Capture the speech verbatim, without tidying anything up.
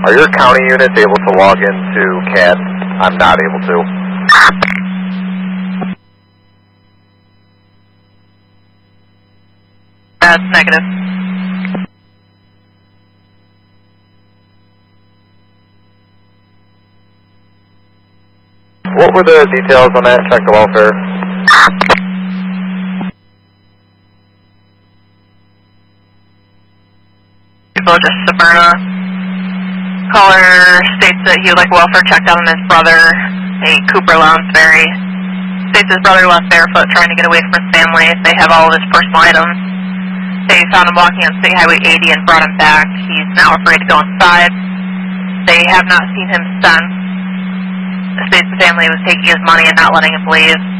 Are your county units able to log into C A D? I'm not able to. That's negative. What were the details on that? Check the welfare. People just Sabrina. Caller states that he would like welfare checked out on his brother, a Cooper Lounsbury. States his brother left barefoot trying to get away from his family. They have all of his personal items. They found him walking on State Highway eighty and brought him back. He's now afraid to go inside. They have not seen him since. The state's family was taking his money and not letting him leave.